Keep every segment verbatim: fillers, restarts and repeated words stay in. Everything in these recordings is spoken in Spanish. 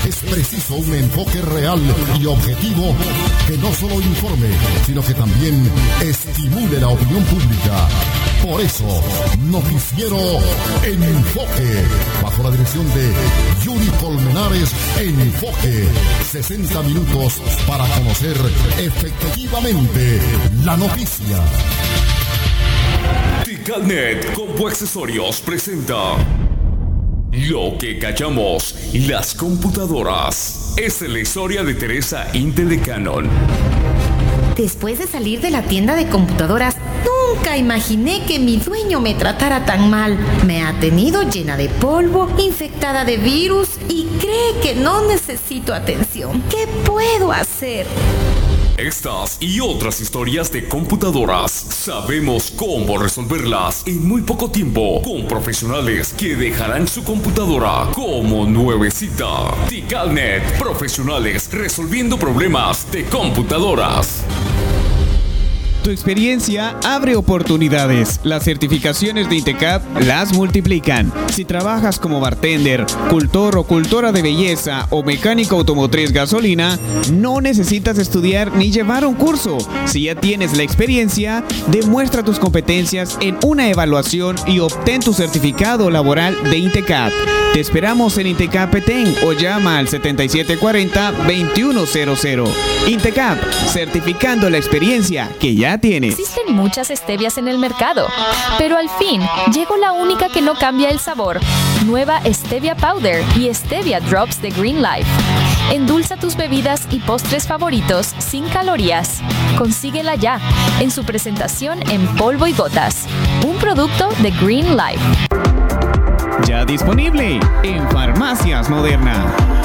Es preciso un enfoque real y objetivo que no solo informe, sino que también estimule la opinión pública. Por eso, Noticiero Enfoque, bajo la dirección de Yuri Colmenares. Enfoque, sesenta minutos para conocer efectivamente la noticia. Ticalnet Compu Accesorios presenta Lo que callamos las computadoras. Esta es la historia de Teresa Intel de Canon. Después de salir de la tienda de computadoras, nunca imaginé que mi dueño me tratara tan mal. Me ha tenido llena de polvo, infectada de virus y cree que no necesito atención. ¿Qué puedo hacer? Estas y otras historias de computadoras, sabemos cómo resolverlas en muy poco tiempo con profesionales que dejarán su computadora como nuevecita. Ticalnet, profesionales resolviendo problemas de computadoras. Tu experiencia abre oportunidades. Las certificaciones de INTECAP las multiplican. Si trabajas como bartender, cultor o cultora de belleza o mecánico automotriz gasolina, no necesitas estudiar ni llevar un curso. Si ya tienes la experiencia, demuestra tus competencias en una evaluación y obtén tu certificado laboral de INTECAP. Te esperamos en INTECAP Petén o llama al setenta y siete cuarenta, veintiuno cero cero. INTECAP, certificando la experiencia que ya tienes. Existen muchas stevias en el mercado, pero al fin llegó la única que no cambia el sabor. Nueva Stevia Powder y Stevia Drops de Green Life. Endulza tus bebidas y postres favoritos sin calorías. Consíguela ya en su presentación en polvo y gotas. Un producto de Green Life. Ya disponible en Farmacias Moderna.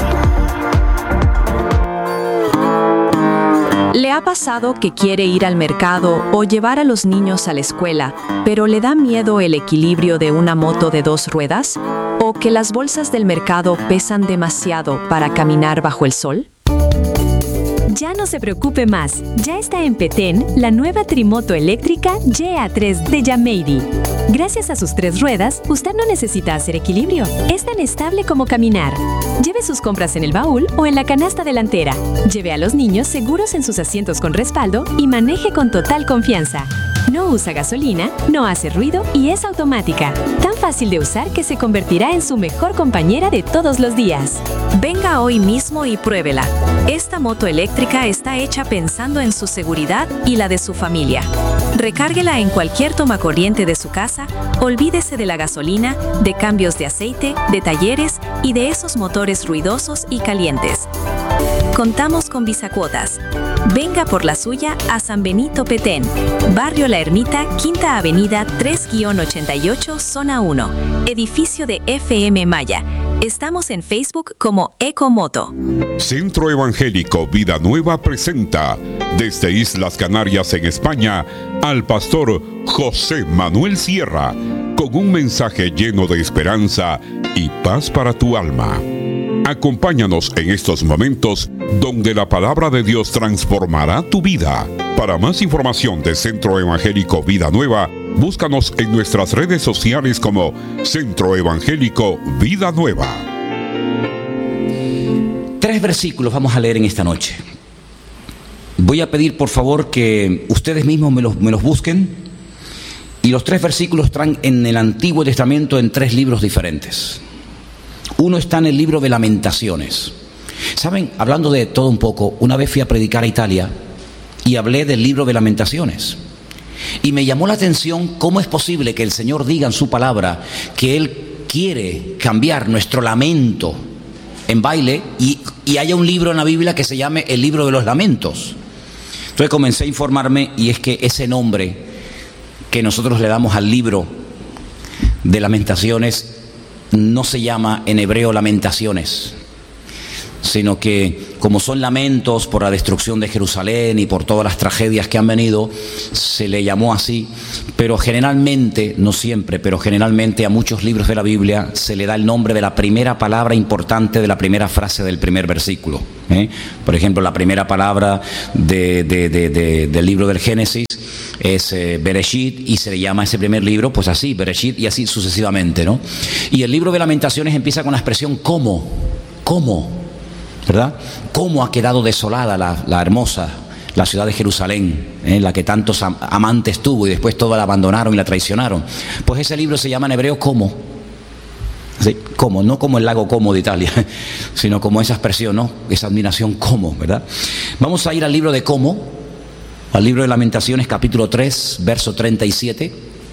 ¿Le ha pasado que quiere ir al mercado o llevar a los niños a la escuela, pero le da miedo el equilibrio de una moto de dos ruedas? ¿O que las bolsas del mercado pesan demasiado para caminar bajo el sol? Ya no se preocupe más, ya está en Petén la nueva trimoto eléctrica G A tres de Yameiri. Gracias a sus tres ruedas, usted no necesita hacer equilibrio. Es tan estable como caminar. Lleve sus compras en el baúl o en la canasta delantera. Lleve a los niños seguros en sus asientos con respaldo y maneje con total confianza. No usa gasolina, no hace ruido y es automática. Tan fácil de usar que se convertirá en su mejor compañera de todos los días. Venga hoy mismo y pruébela. Esta moto eléctrica está hecha pensando en su seguridad y la de su familia. Recárguela en cualquier tomacorriente de su casa, olvídese de la gasolina, de cambios de aceite, de talleres y de esos motores ruidosos y calientes. Contamos con bisacuotas. Venga por la suya a San Benito Petén, Barrio La Ermita, Quinta Avenida tres ochenta y ocho, Zona uno, edificio de F M Maya. Estamos en Facebook como Ecomoto. Centro Evangélico Vida Nueva presenta desde Islas Canarias en España al pastor José Manuel Sierra con un mensaje lleno de esperanza y paz para tu alma. Acompáñanos en estos momentos donde la palabra de Dios transformará tu vida. Para más información de Centro Evangélico Vida Nueva, búscanos en nuestras redes sociales como Centro Evangélico Vida Nueva. Tres versículos vamos a leer en esta noche. Voy a pedir por favor que ustedes mismos me los, me los busquen. Y los tres versículos están en el Antiguo Testamento en tres libros diferentes. Uno está en el libro de Lamentaciones. ¿Saben? Hablando de todo un poco, una vez fui a predicar a Italia y hablé del libro de Lamentaciones. Y me llamó la atención cómo es posible que el Señor diga en su palabra que Él quiere cambiar nuestro lamento en baile y, y haya un libro en la Biblia que se llame el libro de los lamentos. Entonces comencé a informarme y es que ese nombre que nosotros le damos al libro de Lamentaciones no se llama en hebreo lamentaciones, sino que como son lamentos por la destrucción de Jerusalén y por todas las tragedias que han venido, se le llamó así, pero generalmente, no siempre, pero generalmente a muchos libros de la Biblia se le da el nombre de la primera palabra importante de la primera frase del primer versículo. ¿eh? Por ejemplo, la primera palabra de, de, de, de, del libro del Génesis es eh, Bereshit, y se le llama a ese primer libro pues así, Bereshit, y así sucesivamente, ¿no? Y el libro de Lamentaciones empieza con la expresión ¿cómo? ¿Cómo? ¿verdad? Cómo ha quedado desolada la, la hermosa, la ciudad de Jerusalén, ¿eh? La que tantos am amantes tuvo y después toda la abandonaron y la traicionaron. Pues ese libro se llama en hebreo Como. ¿Sí? Como, no como el lago Como de Italia, sino como esa expresión, ¿no? Esa admiración como, ¿verdad? Vamos a ir al libro de Como, al libro de Lamentaciones, capítulo tres, verso treinta y siete.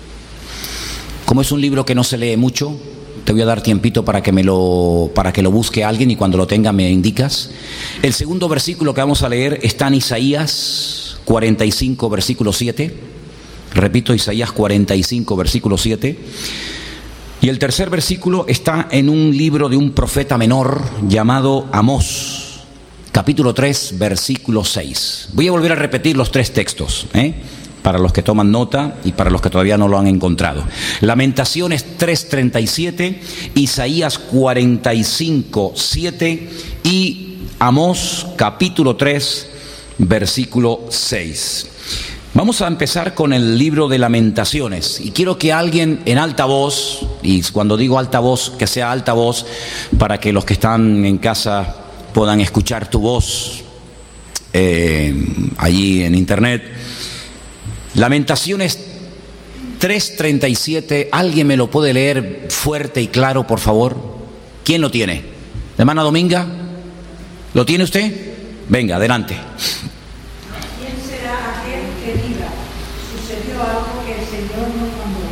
Como es un libro que no se lee mucho, te voy a dar tiempito para que me lo para que lo busque alguien y cuando lo tenga me indicas. El segundo versículo que vamos a leer está en Isaías cuarenta y cinco, versículo siete. Repito, Isaías cuarenta y cinco, versículo siete. Y el tercer versículo está en un libro de un profeta menor llamado Amós, capítulo tres, versículo seis. Voy a volver a repetir los tres textos, ¿eh? Para los que toman nota y para los que todavía no lo han encontrado. Lamentaciones tres treinta y siete, Isaías cuarenta y cinco, siete y Amós capítulo tres, versículo seis. Vamos a empezar con el libro de Lamentaciones y quiero que alguien en alta voz, y cuando digo alta voz, que sea alta voz para que los que están en casa puedan escuchar tu voz eh, allí en internet. Lamentaciones tres treinta y siete, ¿alguien me lo puede leer fuerte y claro, por favor? ¿Quién lo tiene? ¿Hermana Dominga? ¿Lo tiene usted? Venga, adelante. ¿Quién será aquel que diga, sucedió algo que el Señor nos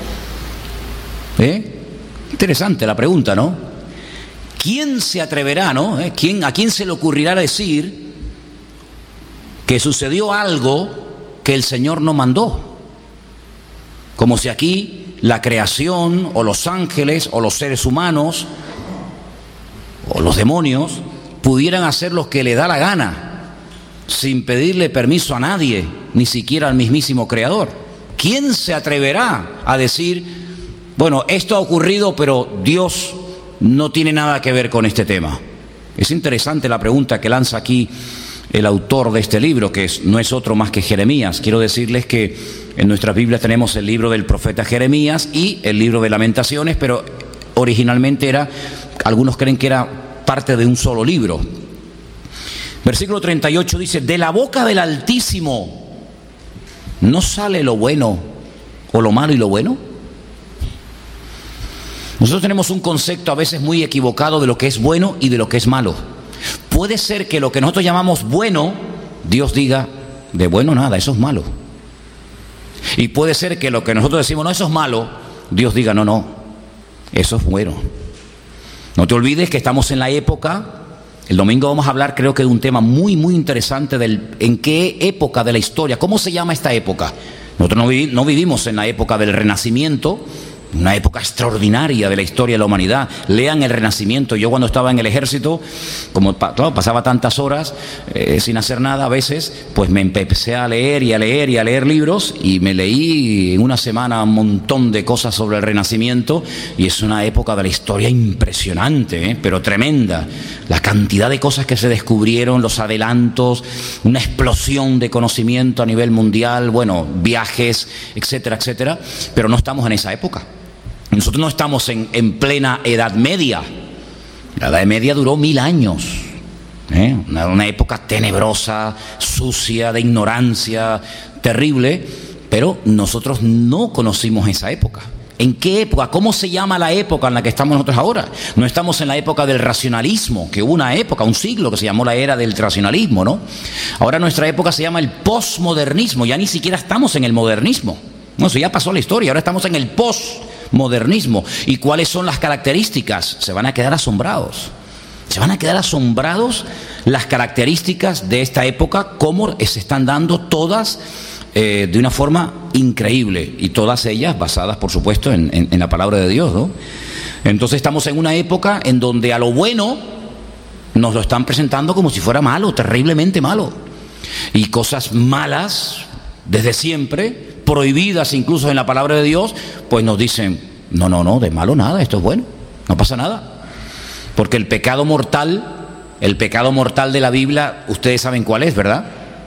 mandó? ¿Eh? Interesante la pregunta, ¿no? ¿Quién se atreverá, no? ¿Eh? ¿Quién, ¿A quién se le ocurrirá decir que sucedió algo que el Señor no mandó? Como si aquí la creación o los ángeles o los seres humanos o los demonios pudieran hacer lo que le da la gana sin pedirle permiso a nadie, ni siquiera al mismísimo Creador. ¿Quién se atreverá a decir, bueno, esto ha ocurrido, pero Dios no tiene nada que ver con este tema? Es interesante la pregunta que lanza aquí el autor de este libro, que es, no es otro más que Jeremías. Quiero decirles que en nuestras Biblias tenemos el libro del profeta Jeremías y el libro de Lamentaciones, pero originalmente era, algunos creen que era parte de un solo libro. Versículo treinta y ocho dice, de la boca del Altísimo no sale lo bueno o lo malo y lo bueno. Nosotros tenemos un concepto a veces muy equivocado de lo que es bueno y de lo que es malo. Puede ser que lo que nosotros llamamos bueno, Dios diga, de bueno nada, eso es malo. Y puede ser que lo que nosotros decimos, no, eso es malo, Dios diga, no, no, eso es bueno. No te olvides que estamos en la época, el domingo vamos a hablar creo que de un tema muy, muy interesante, del en qué época de la historia, ¿cómo se llama esta época? Nosotros no, vivi, no vivimos en la época del Renacimiento, una época extraordinaria de la historia de la humanidad. Lean el Renacimiento. Yo cuando estaba en el ejército, como claro, pasaba tantas horas eh, sin hacer nada a veces, pues me empecé a leer y a leer y a leer libros y me leí en una semana un montón de cosas sobre el Renacimiento y es una época de la historia impresionante, ¿eh? Pero tremenda. La cantidad de cosas que se descubrieron, los adelantos, una explosión de conocimiento a nivel mundial, bueno, viajes, etcétera, etcétera, pero no estamos en esa época. Nosotros no estamos en, en plena Edad Media. La Edad Media duró mil años, ¿eh? una, una época tenebrosa, sucia, de ignorancia, terrible, pero nosotros no conocimos esa época. ¿En qué época? ¿Cómo se llama la época en la que estamos nosotros ahora? No estamos en la época del racionalismo, que hubo una época, un siglo que se llamó la era del racionalismo, ¿no? Ahora nuestra época se llama el posmodernismo, ya ni siquiera estamos en el modernismo. No, eso ya pasó la historia, ahora estamos en el posmodernismo. ¿Y cuáles son las características? Se van a quedar asombrados. Se van a quedar asombrados las características de esta época, cómo se están dando todas eh, de una forma increíble, y todas ellas basadas, por supuesto, en, en, en la palabra de Dios, ¿no? Entonces estamos en una época en donde a lo bueno nos lo están presentando como si fuera malo, terriblemente malo. Y cosas malas, desde siempre, prohibidas incluso en la palabra de Dios, pues nos dicen, no, no, no, de malo nada, esto es bueno, no pasa nada. Porque el pecado mortal, el pecado mortal de la Biblia, ustedes saben cuál es, ¿verdad?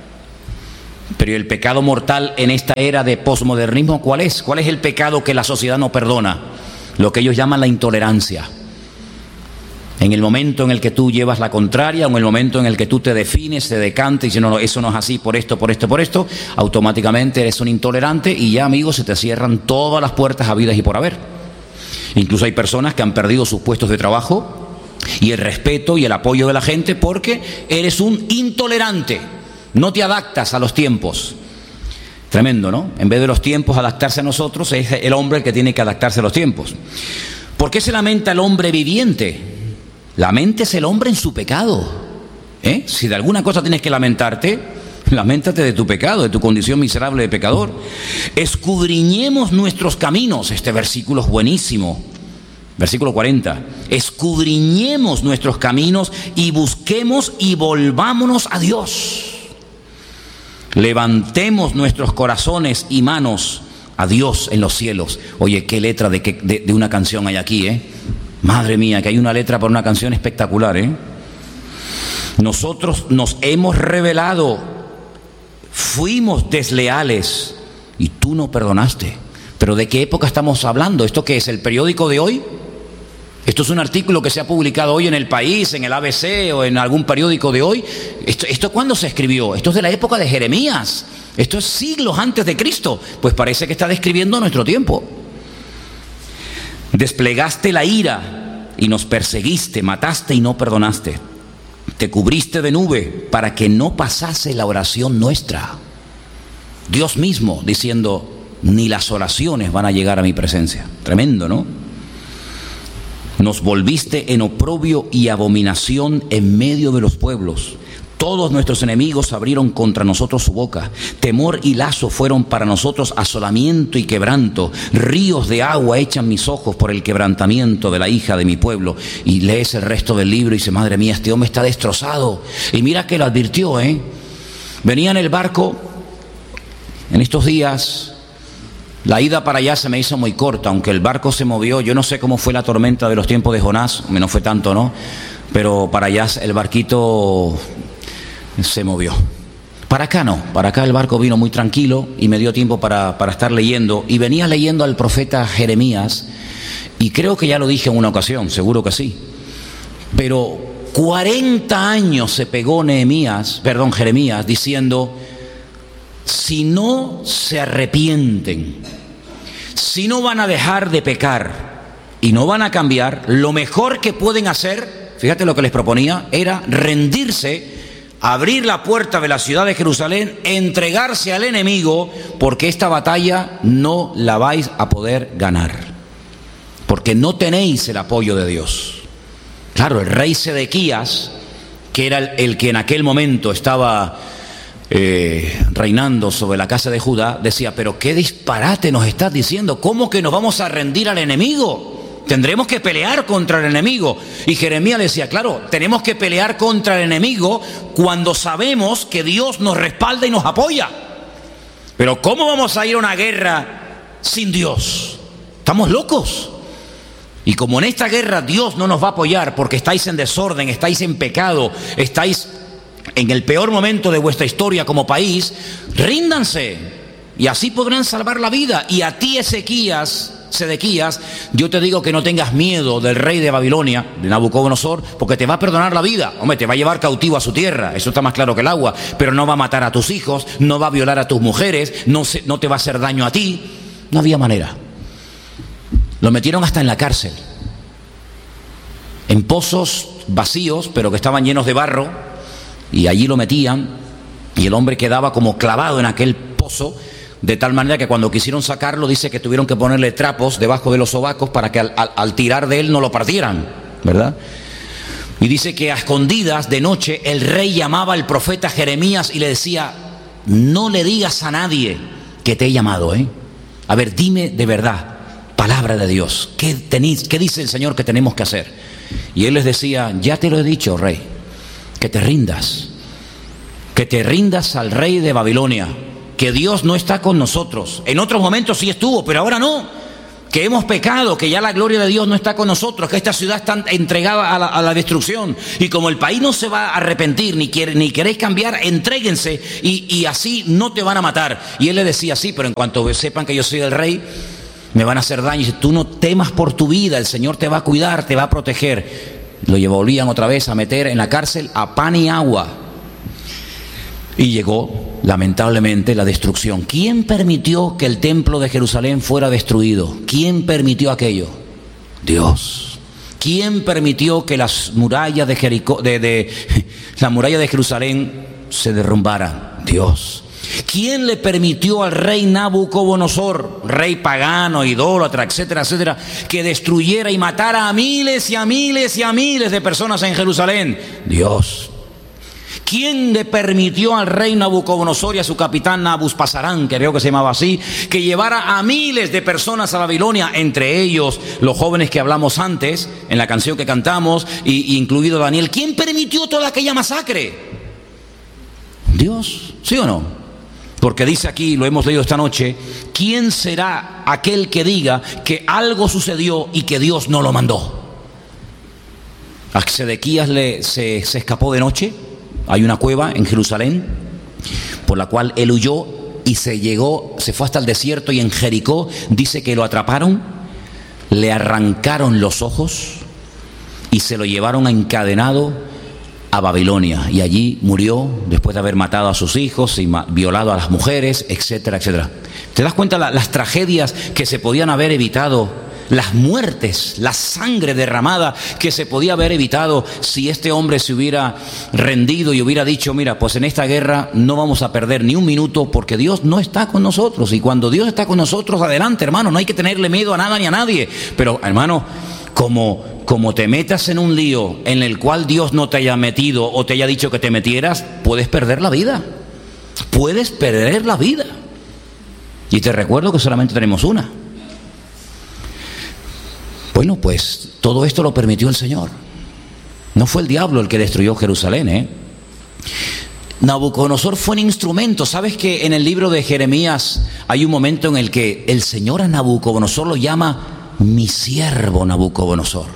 Pero el pecado mortal en esta era de posmodernismo, ¿cuál es? ¿Cuál es el pecado que la sociedad no perdona? Lo que ellos llaman la intolerancia. En el momento en el que tú llevas la contraria, o en el momento en el que tú te defines, te decantas y dices, no, no, eso no es así por esto, por esto, por esto, automáticamente eres un intolerante y ya, amigos, se te cierran todas las puertas habidas y por haber. Incluso hay personas que han perdido sus puestos de trabajo y el respeto y el apoyo de la gente porque eres un intolerante, no te adaptas a los tiempos. Tremendo, ¿no? En vez de los tiempos adaptarse a nosotros, es el hombre el que tiene que adaptarse a los tiempos. ¿Por qué se lamenta el hombre viviente? Laméntese el hombre en su pecado. ¿Eh? Si de alguna cosa tienes que lamentarte, lamentate de tu pecado, de tu condición miserable de pecador. Escudriñemos nuestros caminos. Este versículo es buenísimo. Versículo cuarenta. Escudriñemos nuestros caminos y busquemos y volvámonos a Dios. Levantemos nuestros corazones y manos a Dios en los cielos. Oye, qué letra de, qué, de, de una canción hay aquí, ¿eh? Madre mía, que hay una letra para una canción espectacular, ¿eh? Nosotros nos hemos rebelado, fuimos desleales y tú no perdonaste. ¿Pero de qué época estamos hablando? ¿Esto qué es? ¿El periódico de hoy? ¿Esto es un artículo que se ha publicado hoy en El País, en el A B C o en algún periódico de hoy? ¿Esto, esto cuándo se escribió? Esto es de la época de Jeremías. Esto es siglos antes de Cristo. Pues parece que está describiendo nuestro tiempo. Desplegaste la ira y nos perseguiste, mataste y no perdonaste. Te cubriste de nube para que no pasase la oración nuestra. Dios mismo diciendo, ni las oraciones van a llegar a mi presencia. Tremendo, ¿no? Nos volviste en oprobio y abominación en medio de los pueblos. Todos nuestros enemigos abrieron contra nosotros su boca. Temor y lazo fueron para nosotros asolamiento y quebranto. Ríos de agua echan mis ojos por el quebrantamiento de la hija de mi pueblo. Y lees el resto del libro y dice, madre mía, este hombre está destrozado. Y mira que lo advirtió, ¿eh? Venía en el barco en estos días. La ida para allá se me hizo muy corta, aunque el barco se movió. Yo no sé cómo fue la tormenta de los tiempos de Jonás, no fue tanto, ¿no? Pero para allá el barquito se movió. Para acá no, para acá el barco vino muy tranquilo y me dio tiempo para, para estar leyendo. Y venía leyendo al profeta Jeremías, y creo que ya lo dije en una ocasión, seguro que sí. Pero cuarenta años se pegó Nehemías, perdón, Jeremías, diciendo, si no se arrepienten, si no van a dejar de pecar y no van a cambiar, lo mejor que pueden hacer, fíjate lo que les proponía, era rendirse, abrir la puerta de la ciudad de Jerusalén, entregarse al enemigo, porque esta batalla no la vais a poder ganar, porque no tenéis el apoyo de Dios. Claro, el rey Sedequías, que era el, el que en aquel momento estaba eh, reinando sobre la casa de Judá, decía, pero qué disparate nos estás diciendo, ¿cómo que nos vamos a rendir al enemigo? Tendremos que pelear contra el enemigo. Y Jeremías le decía, claro, tenemos que pelear contra el enemigo cuando sabemos que Dios nos respalda y nos apoya. Pero ¿cómo vamos a ir a una guerra sin Dios? Estamos locos. Y como en esta guerra Dios no nos va a apoyar porque estáis en desorden, estáis en pecado, estáis en el peor momento de vuestra historia como país, ríndanse y así podrán salvar la vida. Y a ti, Ezequías, Sedequías, yo te digo que no tengas miedo del rey de Babilonia, de Nabucodonosor, porque te va a perdonar la vida. Hombre, te va a llevar cautivo a su tierra, eso está más claro que el agua, pero no va a matar a tus hijos, no va a violar a tus mujeres, no, se, no te va a hacer daño a ti. No había manera. Lo metieron hasta en la cárcel, en pozos vacíos, pero que estaban llenos de barro, y allí lo metían, y el hombre quedaba como clavado en aquel pozo, de tal manera que cuando quisieron sacarlo, dice que tuvieron que ponerle trapos debajo de los sobacos para que al, al, al tirar de él no lo partieran, ¿verdad? Y dice que a escondidas de noche el rey llamaba al profeta Jeremías y le decía, no le digas a nadie que te he llamado, ¿eh? A ver, dime de verdad, palabra de Dios, ¿qué, tenéis, ¿qué dice el Señor que tenemos que hacer? Y él les decía, ya te lo he dicho, rey, que te rindas, que te rindas al rey de Babilonia, que Dios no está con nosotros. En otros momentos sí estuvo, pero ahora no, que hemos pecado, que ya la gloria de Dios no está con nosotros, que esta ciudad está entregada a la, a la destrucción, y como el país no se va a arrepentir ni, quiere, ni queréis cambiar, entréguense y, y así no te van a matar. Y él le decía, sí, pero en cuanto sepan que yo soy el rey, me van a hacer daño. Y dice, tú no temas por tu vida, el Señor te va a cuidar, te va a proteger. Lo volvían otra vez a meter en la cárcel a pan y agua. Y llegó, lamentablemente, la destrucción. ¿Quién permitió que el templo de Jerusalén fuera destruido? ¿Quién permitió aquello? Dios. ¿Quién permitió que las murallas de Jericó, de, de la muralla de Jerusalén se derrumbaran? Dios. ¿Quién le permitió al rey Nabucodonosor, rey pagano, idólatra, etcétera, etcétera, que destruyera y matara a miles y a miles y a miles de personas en Jerusalén? Dios. ¿Quién le permitió al rey Nabucodonosor y a su capitán Nabuspasarán, que creo que se llamaba así, que llevara a miles de personas a Babilonia, entre ellos los jóvenes que hablamos antes, en la canción que cantamos, y, incluido Daniel? ¿Quién permitió toda aquella masacre? Dios, ¿sí o no? Porque dice aquí, lo hemos leído esta noche, ¿quién será aquel que diga que algo sucedió y que Dios no lo mandó? ¿A Sedequías le, se, se escapó de noche? Hay una cueva en Jerusalén por la cual él huyó y se llegó, se fue hasta el desierto, y en Jericó dice que lo atraparon, le arrancaron los ojos y se lo llevaron encadenado a Babilonia, y allí murió después de haber matado a sus hijos y violado a las mujeres, etcétera, etcétera. ¿Te das cuenta la, las tragedias que se podían haber evitado? Las muertes, la sangre derramada que se podía haber evitado si este hombre se hubiera rendido y hubiera dicho: mira, pues en esta guerra no vamos a perder ni un minuto, porque Dios no está con nosotros. Y cuando Dios está con nosotros, adelante, hermano, no hay que tenerle miedo a nada ni a nadie. Pero, hermano, como, como te metas en un lío en el cual Dios no te haya metido o te haya dicho que te metieras, puedes perder la vida. Puedes perder la vida. Y te recuerdo que solamente tenemos una. Bueno, pues todo esto lo permitió el Señor. No fue el diablo el que destruyó Jerusalén, ¿eh? Nabucodonosor fue un instrumento. ¿Sabes que en el libro de Jeremías hay un momento en el que el Señor a Nabucodonosor lo llama mi siervo Nabucodonosor?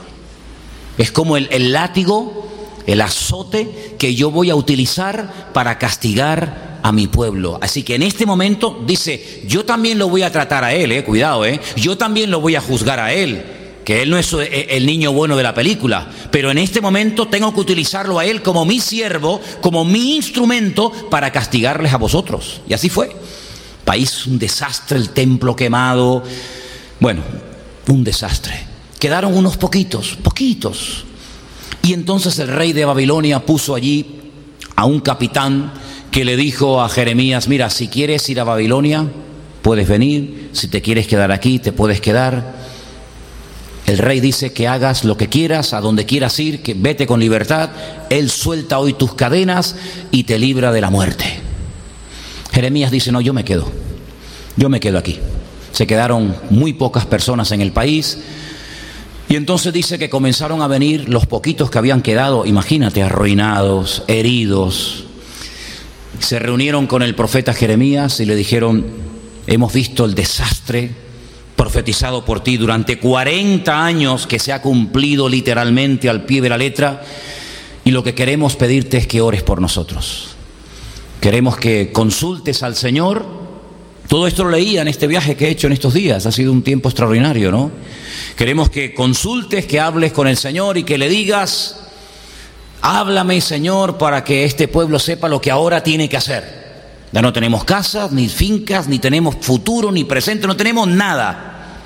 Es como el, el látigo, el azote que yo voy a utilizar para castigar a mi pueblo. Así que en este momento dice: yo también lo voy a tratar a él, eh, cuidado, eh, yo también lo voy a juzgar a él, que él no es el niño bueno de la película, pero en este momento tengo que utilizarlo a él como mi siervo, como mi instrumento para castigarles a vosotros. Y así fue. País un desastre, el templo quemado, bueno, un desastre. Quedaron unos poquitos, poquitos. Y entonces el rey de Babilonia puso allí a un capitán que le dijo a Jeremías: mira, si quieres ir a Babilonia, puedes venir. Si te quieres quedar aquí, te puedes quedar. El rey dice que hagas lo que quieras, a donde quieras ir, que vete con libertad. Él suelta hoy tus cadenas y te libra de la muerte. Jeremías dice: no, yo me quedo. Yo me quedo aquí. Se quedaron muy pocas personas en el país. Y entonces dice que comenzaron a venir los poquitos que habían quedado, imagínate, arruinados, heridos. Se reunieron con el profeta Jeremías y le dijeron: hemos visto el desastre profetizado por ti durante cuarenta años, que se ha cumplido literalmente al pie de la letra, y lo que queremos pedirte es que ores por nosotros. Queremos que consultes al Señor. Todo esto lo leía en este viaje que he hecho en estos días. Ha sido un tiempo extraordinario, ¿no? Queremos que consultes, que hables con el Señor y que le digas: háblame, Señor, para que este pueblo sepa lo que ahora tiene que hacer. Ya no tenemos casas, ni fincas, ni tenemos futuro, ni presente, no tenemos nada.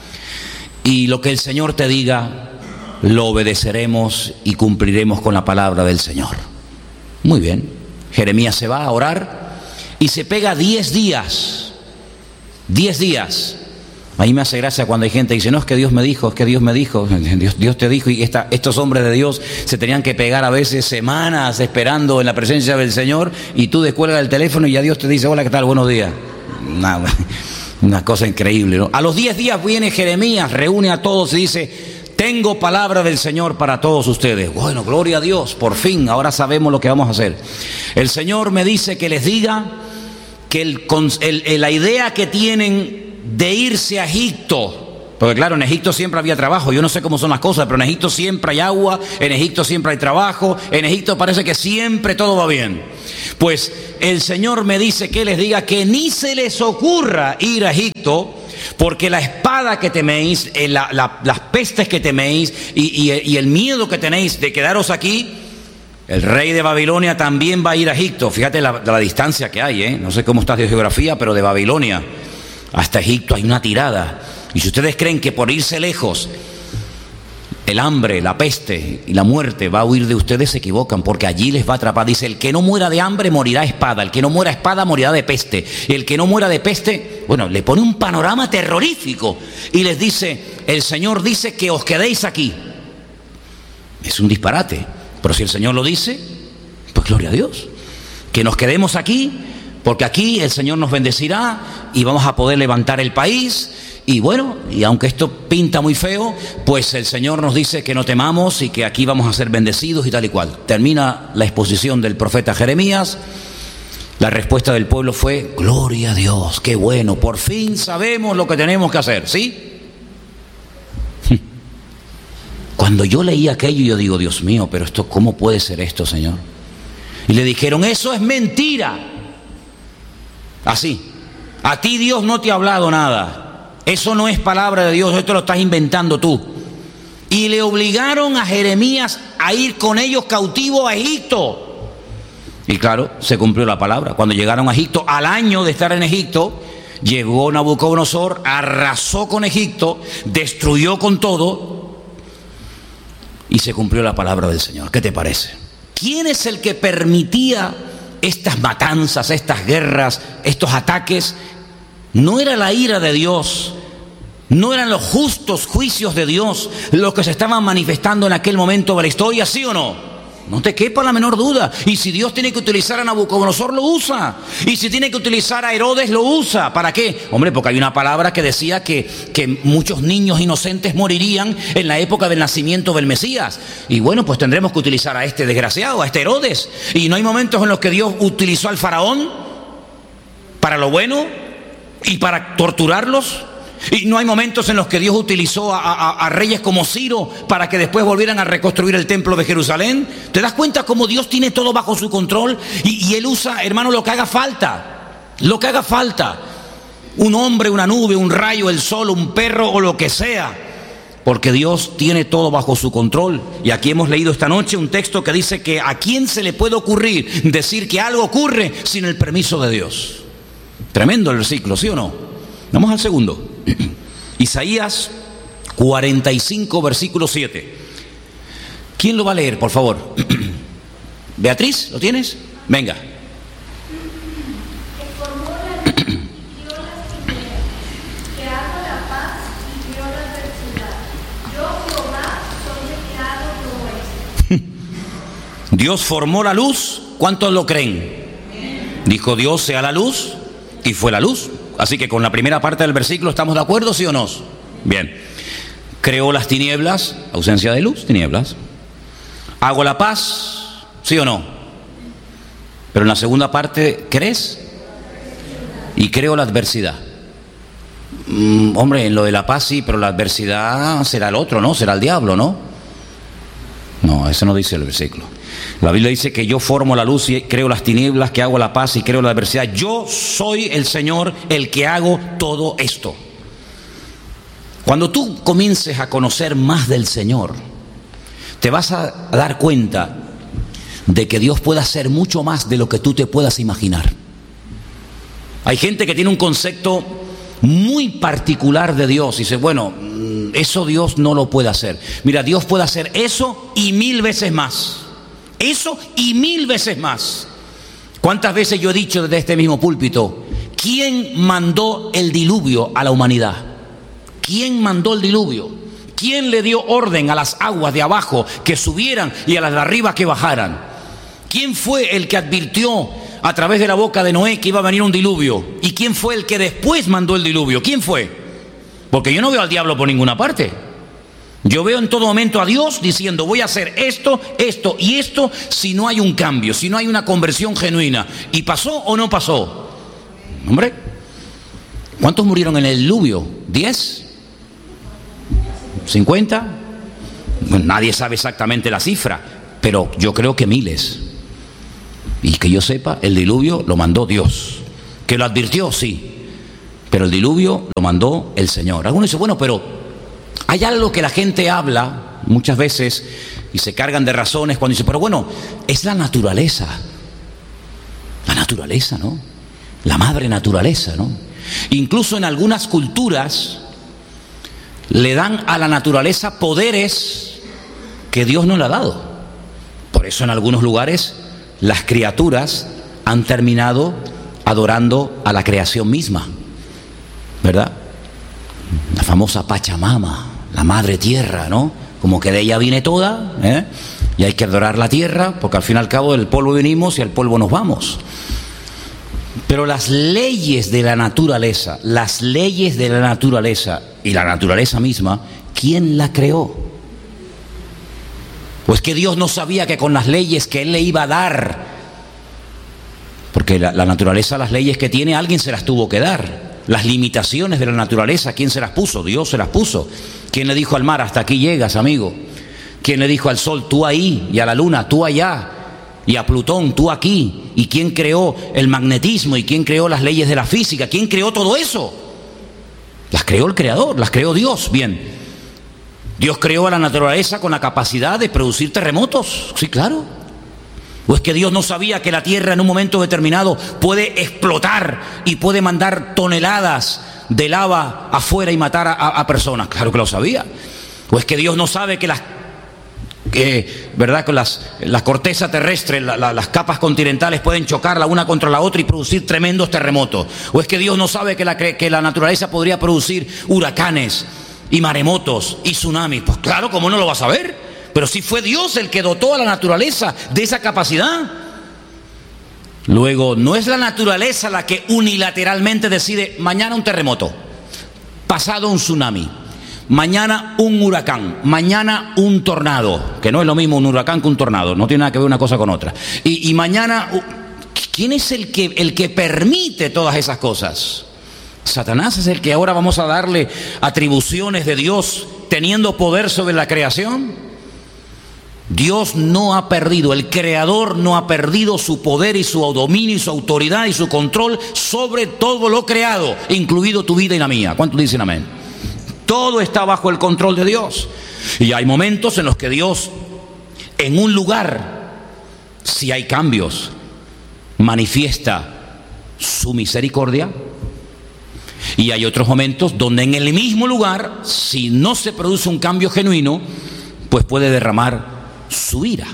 Y lo que el Señor te diga, lo obedeceremos y cumpliremos con la palabra del Señor. Muy bien. Jeremías se va a orar y se pega diez días. Diez días. A mí me hace gracia cuando hay gente que dice: no, es que Dios me dijo, es que Dios me dijo, Dios, Dios te dijo. Y esta, estos hombres de Dios se tenían que pegar a veces semanas esperando en la presencia del Señor, y tú descuelgas el teléfono y ya Dios te dice: hola, ¿qué tal? Buenos días. Nada, una cosa increíble, ¿no? A los diez días viene Jeremías, reúne a todos y dice: tengo palabra del Señor para todos ustedes. Bueno, gloria a Dios, por fin, ahora sabemos lo que vamos a hacer. El Señor me dice que les diga que el, el, la idea que tienen de irse a Egipto, porque claro, en Egipto siempre había trabajo. Yo no sé cómo son las cosas, pero en Egipto siempre hay agua, en Egipto siempre hay trabajo, en Egipto parece que siempre todo va bien. Pues el Señor me dice que les diga que ni se les ocurra ir a Egipto, porque la espada que teméis, eh, la, la, las pestes que teméis y, y, y el miedo que tenéis de quedaros aquí, el rey de Babilonia también va a ir a Egipto. Fíjate la, la distancia que hay, ¿eh? No sé cómo estás de geografía, pero de Babilonia hasta Egipto hay una tirada. Y si ustedes creen que por irse lejos el hambre, la peste y la muerte va a huir de ustedes, se equivocan, porque allí les va a atrapar. Dice, el que no muera de hambre morirá a espada, el que no muera a espada morirá de peste, el que no muera de peste, bueno, le pone un panorama terrorífico y les dice, el Señor dice que os quedéis aquí. Es un disparate, pero si el Señor lo dice, pues gloria a Dios, que nos quedemos aquí, porque aquí el Señor nos bendecirá y vamos a poder levantar el país. Y bueno, y aunque esto pinta muy feo, pues el Señor nos dice que no temamos y que aquí vamos a ser bendecidos y tal y cual. Termina la exposición del profeta Jeremías. La respuesta del pueblo fue, gloria a Dios, qué bueno, por fin sabemos lo que tenemos que hacer, ¿sí? Cuando yo leí aquello, yo digo, Dios mío, pero esto, ¿cómo puede ser esto, Señor? Y le dijeron, eso es mentira. Así, a ti Dios no te ha hablado nada. Eso no es palabra de Dios, esto lo estás inventando tú. Y le obligaron a Jeremías a ir con ellos cautivo a Egipto. Y claro, se cumplió la palabra. Cuando llegaron a Egipto, al año de estar en Egipto, llegó Nabucodonosor, arrasó con Egipto, destruyó con todo y se cumplió la palabra del Señor. ¿Qué te parece? ¿Quién es el que permitía estas matanzas, estas guerras, estos ataques? No era la ira de Dios, no eran los justos juicios de Dios los que se estaban manifestando en aquel momento de la historia, ¿sí o no? No te quepa la menor duda. Y si Dios tiene que utilizar a Nabucodonosor, lo usa. Y si tiene que utilizar a Herodes, lo usa. ¿Para qué? Hombre, porque hay una palabra que decía que, que muchos niños inocentes morirían en la época del nacimiento del Mesías. Y bueno, pues tendremos que utilizar a este desgraciado, a este Herodes. Y no hay momentos en los que Dios utilizó al faraón para lo bueno y para torturarlos. Y no hay momentos en los que Dios utilizó a, a, a reyes como Ciro para que después volvieran a reconstruir el templo de Jerusalén. ¿Te das cuenta cómo Dios tiene todo bajo su control? Y, y Él usa, hermano, lo que haga falta. Lo que haga falta. Un hombre, una nube, un rayo, el sol, un perro o lo que sea. Porque Dios tiene todo bajo su control. Y aquí hemos leído esta noche un texto que dice que a quién se le puede ocurrir decir que algo ocurre sin el permiso de Dios. Tremendo el versículo, ¿sí o no? Vamos al segundo. Isaías cuarenta y cinco, versículo siete. ¿Quién lo va a leer, por favor? Beatriz, ¿lo tienes? Venga. Dios formó la luz. ¿Cuántos lo creen? Dijo Dios, sea la luz, y fue la luz. Así que con la primera parte del versículo, ¿estamos de acuerdo, sí o no? Bien. Creó las tinieblas, ausencia de luz, tinieblas. Hago la paz, sí o no. Pero en la segunda parte, ¿crees? Y creo la adversidad. Mm, hombre, en lo de la paz sí, pero la adversidad será el otro, ¿no? Será el diablo, ¿no? No, eso no dice el versículo. La Biblia dice que yo formo la luz y creo las tinieblas, que hago la paz y creo la adversidad. Yo soy el Señor el que hago todo esto. Cuando tú comiences a conocer más del Señor, te vas a dar cuenta de que Dios puede hacer mucho más de lo que tú te puedas imaginar. Hay gente que tiene un concepto muy particular de Dios y dice, bueno, eso Dios no lo puede hacer. Mira, Dios puede hacer eso y mil veces más. Eso y mil veces más. ¿Cuántas veces yo he dicho desde este mismo púlpito, ¿quién mandó el diluvio a la humanidad? ¿Quién mandó el diluvio? ¿Quién le dio orden a las aguas de abajo que subieran y a las de arriba que bajaran? ¿Quién fue el que advirtió a través de la boca de Noé que iba a venir un diluvio? ¿Y quién fue el que después mandó el diluvio? ¿Quién fue? Porque yo no veo al diablo por ninguna parte. Yo veo en todo momento a Dios diciendo, voy a hacer esto, esto y esto, si no hay un cambio, si no hay una conversión genuina. ¿Y pasó o no pasó? Hombre, ¿cuántos murieron en el diluvio? ¿Diez? ¿Cincuenta? Bueno, nadie sabe exactamente la cifra, pero yo creo que miles. Y que yo sepa, el diluvio lo mandó Dios. ¿Que lo advirtió? Sí. Pero el diluvio lo mandó el Señor. Algunos dicen, bueno, pero hay algo que la gente habla muchas veces y se cargan de razones cuando dicen, pero bueno, es la naturaleza. La naturaleza, ¿no? La madre naturaleza, ¿no? Incluso en algunas culturas le dan a la naturaleza poderes que Dios no le ha dado. Por eso en algunos lugares las criaturas han terminado adorando a la creación misma, ¿verdad? La famosa Pachamama, la madre tierra, ¿no? Como que de ella viene toda, ¿eh? Y hay que adorar la tierra, porque al fin y al cabo del polvo venimos y al polvo nos vamos. Pero las leyes de la naturaleza, las leyes de la naturaleza y la naturaleza misma, ¿quién la creó? Pues que Dios no sabía que con las leyes que Él le iba a dar, porque la, la naturaleza, las leyes que tiene, alguien se las tuvo que dar. Las limitaciones de la naturaleza, ¿quién se las puso? Dios se las puso. ¿Quién le dijo al mar, hasta aquí llegas, amigo? ¿Quién le dijo al sol, tú ahí? Y a la luna, tú allá. Y a Plutón, tú aquí. ¿Y quién creó el magnetismo? ¿Y quién creó las leyes de la física? ¿Quién creó todo eso? Las creó el Creador, las creó Dios. Bien. Dios creó a la naturaleza con la capacidad de producir terremotos. Sí, claro. ¿O es que Dios no sabía que la Tierra en un momento determinado puede explotar y puede mandar toneladas de lava afuera y matar a, a personas? Claro que lo sabía. ¿O es que Dios no sabe que las, que, ¿verdad? que las, la corteza terrestre, la, la, las capas continentales pueden chocar la una contra la otra y producir tremendos terremotos? ¿O es que Dios no sabe que la, que la naturaleza podría producir huracanes y maremotos y tsunamis? Pues claro, ¿cómo no lo va a saber? Pero si fue Dios el que dotó a la naturaleza de esa capacidad. Luego, no es la naturaleza la que unilateralmente decide mañana un terremoto, pasado un tsunami, mañana un huracán, mañana un tornado, que no es lo mismo un huracán que un tornado, no tiene nada que ver una cosa con otra. Y, y mañana, ¿quién es el que, el que permite todas esas cosas? Satanás es el que ahora vamos a darle atribuciones de Dios teniendo poder sobre la creación. Dios no ha perdido, el Creador no ha perdido su poder y su dominio y su autoridad y su control sobre todo lo creado, incluido tu vida y la mía. ¿Cuántos dicen amén? Todo está bajo el control de Dios. Y hay momentos en los que Dios, en un lugar, si hay cambios, manifiesta su misericordia. Y hay otros momentos donde en el mismo lugar, si no se produce un cambio genuino, pues puede derramar su ira.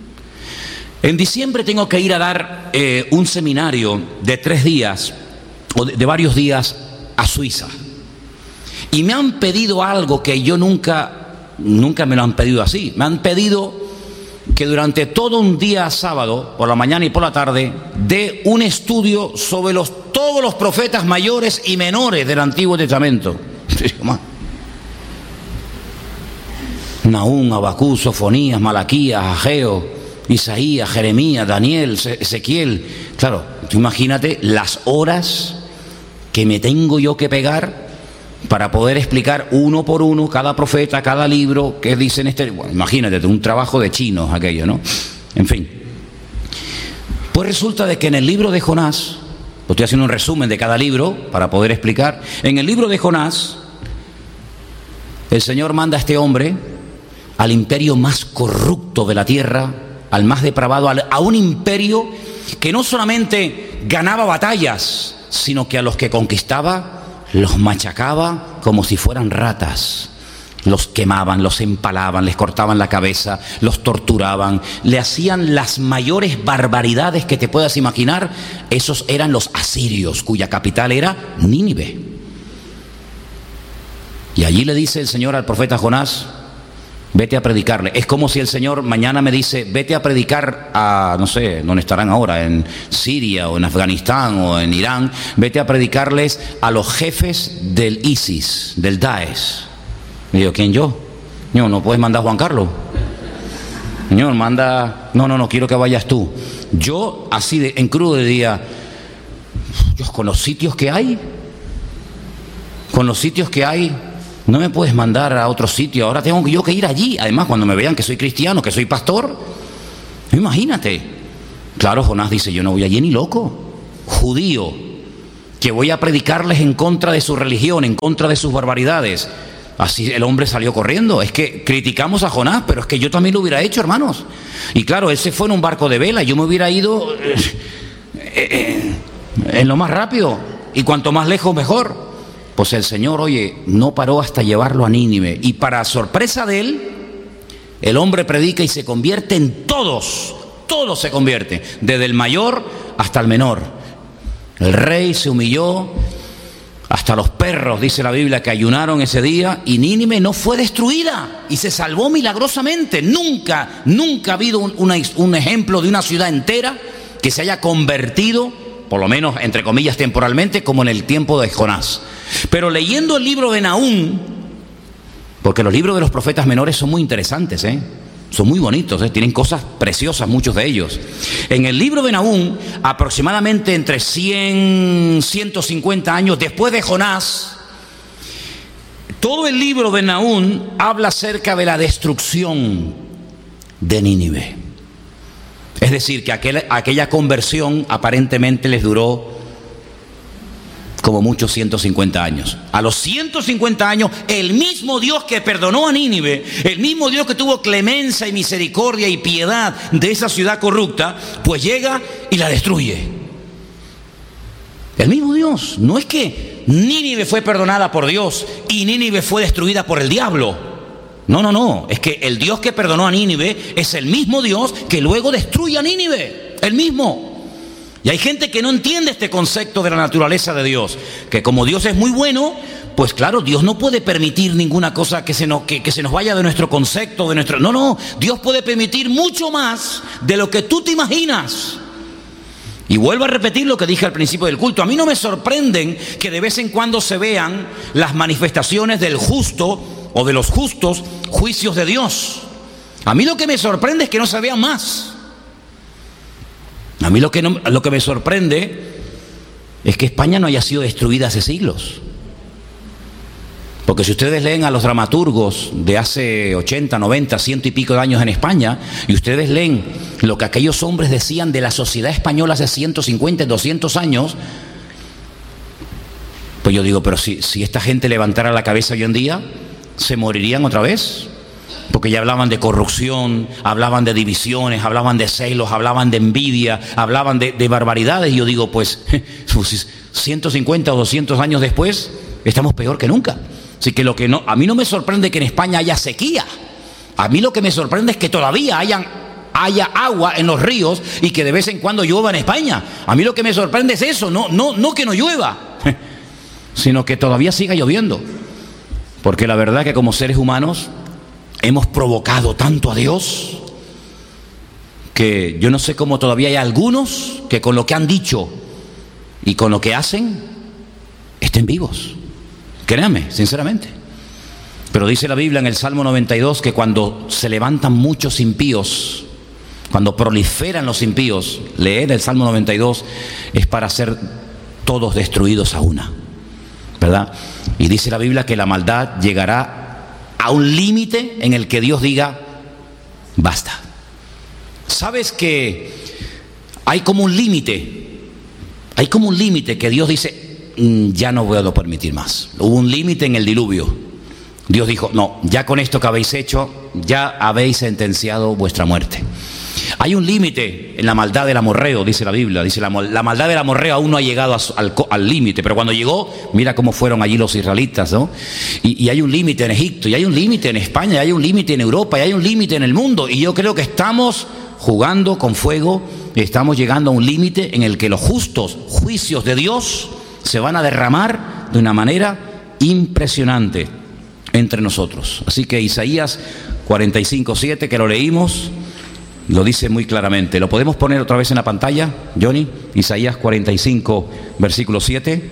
En diciembre tengo que ir a dar eh, un seminario de tres días o de, de varios días a Suiza. Y me han pedido algo que yo nunca, nunca me lo han pedido así. Me han pedido que durante todo un día sábado, por la mañana y por la tarde, dé un estudio sobre los, todos los profetas mayores y menores del Antiguo Testamento. Nahum, Abacú, Sofonías, Malaquías, Ageo, Isaías, Jeremías, Daniel, Ezequiel. Claro, tú imagínate las horas que me tengo yo que pegar para poder explicar uno por uno cada profeta, cada libro que dicen este. Bueno, imagínate, un trabajo de chinos aquello, ¿no? En fin. Pues resulta de que en el libro de Jonás, pues estoy haciendo un resumen de cada libro para poder explicar. En el libro de Jonás, el Señor manda a este hombre al imperio más corrupto de la tierra, al más depravado, a un imperio que no solamente ganaba batallas, sino que a los que conquistaba los machacaba como si fueran ratas. Los quemaban, los empalaban, les cortaban la cabeza, los torturaban, le hacían las mayores barbaridades que te puedas imaginar. Esos eran los asirios, cuya capital era Nínive. Y allí le dice el Señor al profeta Jonás, vete a predicarle. Es como si el Señor mañana me dice, vete a predicar a, no sé, ¿dónde estarán ahora? En Siria o en Afganistán o en Irán. Vete a predicarles a los jefes del ISIS, del Daesh. Y digo, ¿quién yo? Señor, ¿no puedes mandar a Juan Carlos? Señor, manda... No, no, no, quiero que vayas tú. Yo, así de, en crudo diría, Dios, con los sitios que hay, con los sitios que hay, no me puedes mandar a otro sitio, ahora tengo yo que ir allí. Además, cuando me vean que soy cristiano, que soy pastor, imagínate, Claro, Jonás dice, yo no voy allí ni loco. Judío, que voy a predicarles en contra de su religión, en contra de sus barbaridades. Así el hombre salió corriendo. Es que criticamos a Jonás, pero es que yo también lo hubiera hecho, hermanos. Y claro, él se fue en un barco de vela, yo me hubiera ido eh, eh, en lo más rápido, y cuanto más lejos mejor. Pues el Señor, oye, no paró hasta llevarlo a Nínive, y para sorpresa de él, el hombre predica y se convierte en todos, todos se convierten, desde el mayor hasta el menor. El rey se humilló, hasta los perros, dice la Biblia, que ayunaron ese día, y Nínive no fue destruida y se salvó milagrosamente. Nunca, nunca ha habido un, una, un ejemplo de una ciudad entera que se haya convertido, por lo menos entre comillas temporalmente, como en el tiempo de Jonás. Pero leyendo el libro de Nahum, porque los libros de los profetas menores son muy interesantes, ¿eh? Son muy bonitos, ¿eh? Tienen cosas preciosas, muchos de ellos. En el libro de Nahum, aproximadamente entre cien, ciento cincuenta años después de Jonás, todo el libro de Nahum habla acerca de la destrucción de Nínive. Es decir, que aquel, aquella conversión aparentemente les duró como muchos ciento cincuenta años. A los ciento cincuenta años, el mismo Dios que perdonó a Nínive, el mismo Dios que tuvo clemencia y misericordia y piedad de esa ciudad corrupta, pues llega y la destruye. El mismo Dios. No es que Nínive fue perdonada por Dios y Nínive fue destruida por el diablo. No, no, no. Es que el Dios que perdonó a Nínive es el mismo Dios que luego destruye a Nínive. El mismo. Y hay gente que no entiende este concepto de la naturaleza de Dios, que como Dios es muy bueno, pues claro, Dios no puede permitir ninguna cosa que se nos, que, que se nos vaya de nuestro concepto, de nuestro... No, no, Dios puede permitir mucho más de lo que tú te imaginas. Y vuelvo a repetir lo que dije al principio del culto. A mí no me sorprenden que de vez en cuando se vean las manifestaciones del justo o de los justos juicios de Dios. A mí lo que me sorprende es que no se vean más. A mí lo que, no, lo que me sorprende es que España no haya sido destruida hace siglos. Porque si ustedes leen a los dramaturgos de hace ochenta, noventa, ciento y pico de años en España, y ustedes leen lo que aquellos hombres decían de la sociedad española hace ciento cincuenta, doscientos años, pues yo digo, pero si, si esta gente levantara la cabeza hoy en día, ¿se morirían otra vez? Porque ya hablaban de corrupción, hablaban de divisiones, hablaban de celos, hablaban de envidia, hablaban de, de barbaridades. Y yo digo, pues, ciento cincuenta o doscientos años después, estamos peor que nunca. Así que, lo que no, a mí no me sorprende que en España haya sequía. A mí lo que me sorprende es que todavía hayan, haya agua en los ríos y que de vez en cuando llueva en España. A mí lo que me sorprende es eso, no, no, no que no llueva, sino que todavía siga lloviendo. Porque la verdad que como seres humanos hemos provocado tanto a Dios que yo no sé cómo todavía hay algunos que con lo que han dicho y con lo que hacen estén vivos. Créanme, sinceramente. Pero dice la Biblia en el Salmo noventa y dos que cuando se levantan muchos impíos, cuando proliferan los impíos, leer el Salmo noventa y dos es para ser todos destruidos a una, ¿verdad? Y dice la Biblia que la maldad llegará a un límite en el que Dios diga, basta. ¿Sabes que hay como un límite? Hay como un límite que Dios dice, ya no puedo permitir más. Hubo un límite en el diluvio. Dios dijo, no, ya con esto que habéis hecho, ya habéis sentenciado vuestra muerte. Hay un límite en la maldad del amorreo, dice la Biblia. Dice la, la maldad del amorreo aún no ha llegado a, al, al límite, pero cuando llegó, mira cómo fueron allí los israelitas, ¿no? Y, y hay un límite en Egipto, y hay un límite en España, y hay un límite en Europa, y hay un límite en el mundo. Y yo creo que estamos jugando con fuego, y estamos llegando a un límite en el que los justos juicios de Dios se van a derramar de una manera impresionante entre nosotros. Así que Isaías cuarenta y cinco, siete, que lo leímos, lo dice muy claramente. ¿Lo podemos poner otra vez en la pantalla, Johnny? Isaías cuarenta y cinco, versículo siete.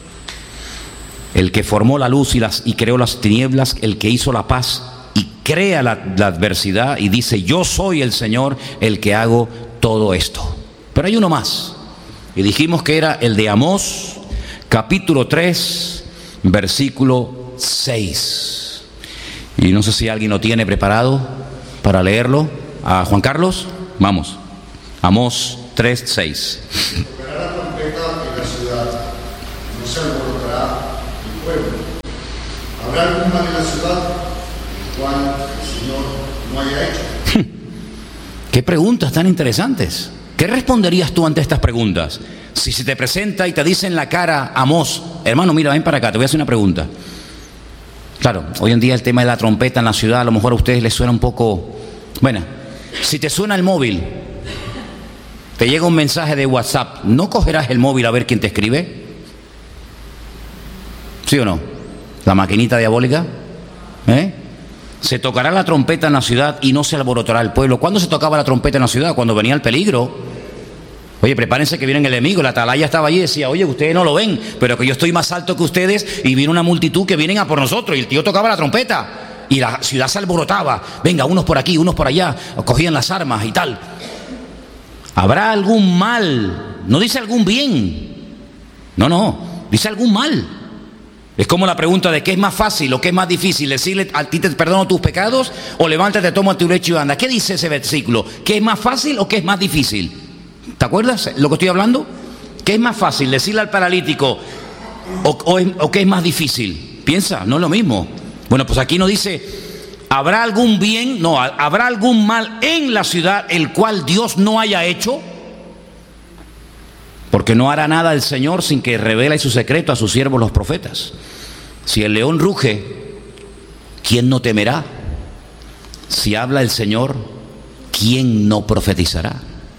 El que formó la luz y, las, y creó las tinieblas, el que hizo la paz y crea la, la adversidad, y dice, yo soy el Señor el que hago todo esto. Pero hay uno más, y dijimos que era el de Amós, capítulo tres, versículo seis. Y no sé si alguien lo tiene preparado para leerlo. A Juan Carlos, vamos. Amós tres, seis. Tocará la trompeta en la ciudad, no se alborotará el pueblo. Habrá algún mal en la ciudad, el cual el Señor no haya hecho. ¿Qué preguntas tan interesantes? ¿Qué responderías tú ante estas preguntas? Si se te presenta y te dice en la cara, Amós, hermano, mira, ven para acá, te voy a hacer una pregunta. Claro, hoy en día el tema de la trompeta en la ciudad, a lo mejor a ustedes les suena un poco... Bueno, si te suena el móvil, te llega un mensaje de WhatsApp, ¿no cogerás el móvil a ver quién te escribe? ¿Sí o no? La maquinita diabólica, ¿eh? Se tocará la trompeta en la ciudad y no se alborotará el pueblo. ¿Cuándo se tocaba la trompeta en la ciudad? Cuando venía el peligro. Oye, prepárense que viene el enemigo. La atalaya estaba allí y decía, oye, ustedes no lo ven, pero que yo estoy más alto que ustedes y viene una multitud que vienen a por nosotros. Y el tío tocaba la trompeta y la ciudad se alborotaba. Venga, unos por aquí, unos por allá, cogían las armas y tal. ¿Habrá algún mal? No dice algún bien. No, no, dice algún mal. Es como la pregunta de qué es más fácil o qué es más difícil, decirle a ti te perdono tus pecados o levántate, toma tu lecho y anda. ¿Qué dice ese versículo? ¿Qué es más fácil o qué es más difícil? ¿Te acuerdas lo que estoy hablando? ¿Qué es más fácil decirle al paralítico o, o, o qué es más difícil? Piensa, no es lo mismo. Bueno, pues aquí no dice, ¿habrá algún bien? No, ¿habrá algún mal en la ciudad el cual Dios no haya hecho? Porque no hará nada el Señor sin que revele su secreto a sus siervos los profetas. Si el león ruge, ¿quién no temerá? Si habla el Señor, ¿quién no profetizará?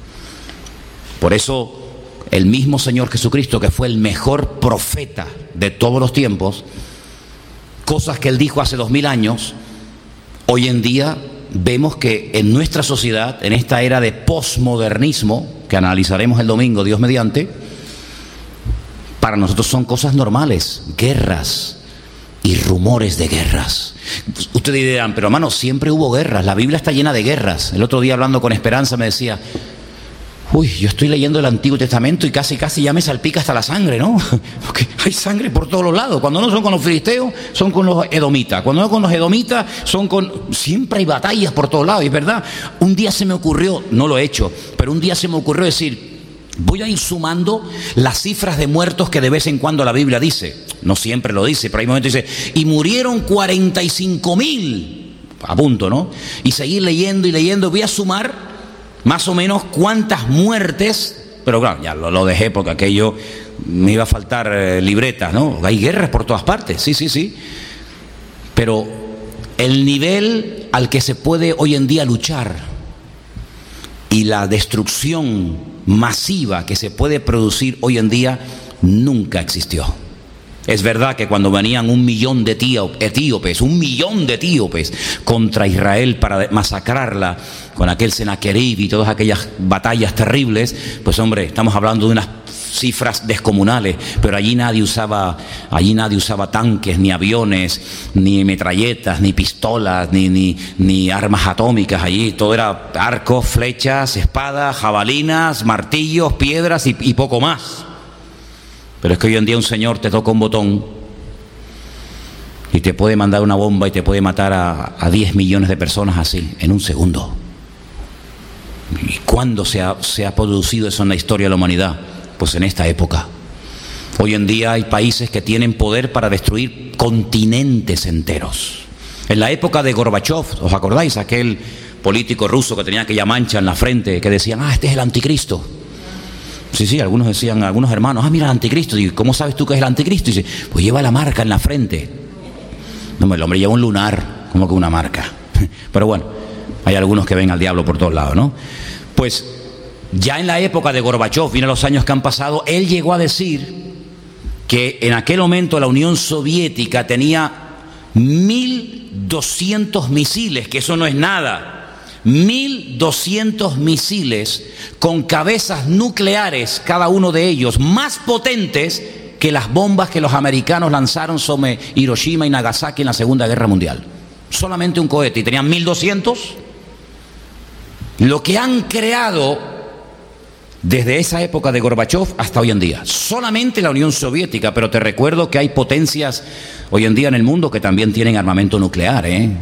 Por eso, el mismo Señor Jesucristo, que fue el mejor profeta de todos los tiempos, cosas que Él dijo hace dos mil años, hoy en día vemos que en nuestra sociedad, en esta era de posmodernismo, que analizaremos el domingo, Dios mediante, para nosotros son cosas normales, guerras y rumores de guerras. Ustedes dirán, pero hermano, siempre hubo guerras, la Biblia está llena de guerras. El otro día hablando con Esperanza me decía, uy, yo estoy leyendo el Antiguo Testamento y casi casi ya me salpica hasta la sangre, ¿no? Porque hay sangre por todos los lados. Cuando no son con los filisteos, son con los edomitas. Cuando no con los edomitas, son con... Siempre hay batallas por todos lados, y es verdad. Un día se me ocurrió, no lo he hecho, pero un día se me ocurrió decir, voy a ir sumando las cifras de muertos que de vez en cuando la Biblia dice. No siempre lo dice, pero hay momentos que dice, y murieron cuarenta y cinco mil. A punto, ¿no? Y seguir leyendo y leyendo. Voy a sumar más o menos cuántas muertes, pero claro, ya lo, lo dejé porque aquello me iba a faltar eh, libretas, ¿no? Hay guerras por todas partes, sí, sí, sí. Pero el nivel al que se puede hoy en día luchar y la destrucción masiva que se puede producir hoy en día nunca existió. Es verdad que cuando venían un millón de etíopes, un millón de etíopes contra Israel para masacrarla con aquel Senaquerib y todas aquellas batallas terribles, pues hombre, estamos hablando de unas cifras descomunales, pero allí nadie usaba, allí nadie usaba tanques, ni aviones, ni metralletas, ni pistolas, ni, ni, ni armas atómicas. Allí todo era arcos, flechas, espadas, jabalinas, martillos, piedras y, y poco más. Pero es que hoy en día un señor te toca un botón y te puede mandar una bomba y te puede matar a, a diez millones de personas así, en un segundo. ¿Y cuándo se ha, se ha producido eso en la historia de la humanidad? Pues en esta época. Hoy en día hay países que tienen poder para destruir continentes enteros. En la época de Gorbachev, ¿os acordáis? Aquel político ruso que tenía aquella mancha en la frente, que decían, ah, este es el anticristo. Sí, sí, algunos decían, algunos hermanos, ah, mira el anticristo. Y ¿cómo sabes tú que es el anticristo? Y dice, pues lleva la marca en la frente. No, el hombre lleva un lunar, como que una marca. Pero bueno, hay algunos que ven al diablo por todos lados, ¿no? Pues ya en la época de Gorbachev, vienen los años que han pasado, él llegó a decir que en aquel momento la Unión Soviética tenía mil doscientos misiles, que eso no es nada. mil doscientos misiles con cabezas nucleares, cada uno de ellos más potentes que las bombas que los americanos lanzaron sobre Hiroshima y Nagasaki en la Segunda Guerra Mundial. Solamente un cohete, y tenían mil doscientos. Lo que han creado desde esa época de Gorbachev hasta hoy en día, solamente la Unión Soviética, pero te recuerdo que hay potencias hoy en día en el mundo que también tienen armamento nuclear, ¿eh?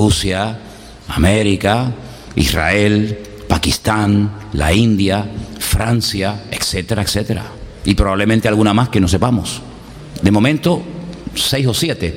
Rusia, América, Israel, Pakistán, la India, Francia. Francia, etcétera, etcétera. Y probablemente alguna más que no sepamos. De momento, seis o siete.